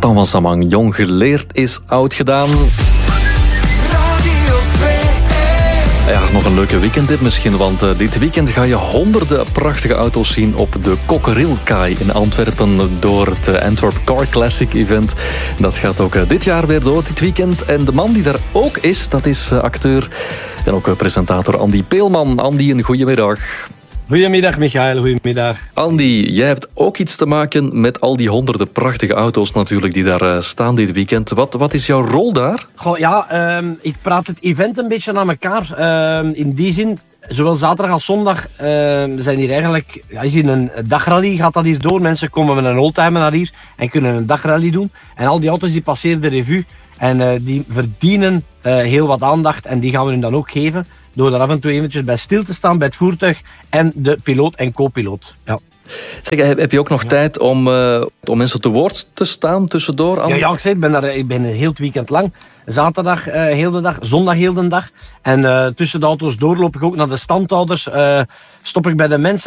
Artan van Samang, jong geleerd is oud gedaan. Ja, nog een leuke weekendtip misschien, want dit weekend ga je honderden prachtige auto's zien op de Kokkerilkaai in Antwerpen door het Antwerp Car Classic event. Dat gaat ook dit jaar weer door, dit weekend. En de man die daar ook is, dat is acteur en ook presentator Andy Peelman. Andy, een goedemiddag. Goedemiddag, Michael. Goedemiddag. Andy, jij hebt ook iets te maken met al die honderden prachtige auto's natuurlijk die daar staan dit weekend. Wat is jouw rol daar? Goh, ja, ik praat het event een beetje aan elkaar. In die zin, zowel zaterdag als zondag zijn hier eigenlijk... Ja, is hier een dagrally, gaat dat hier door. Mensen komen met een oldtimer naar hier en kunnen een dagrally doen. En al die auto's die passeren de revue en die verdienen heel wat aandacht en die gaan we hun dan ook geven. Door daar af en toe eventjes bij stil te staan bij het voertuig en de piloot en co-piloot. Ja. Zeg, heb je ook nog tijd om mensen te woord te staan tussendoor? Ja, ik zei, ik ben heel het weekend lang. Zaterdag heel de dag, zondag heel de dag. En tussen de auto's door loop ik ook naar de standhouders. Stop ik bij de mensen.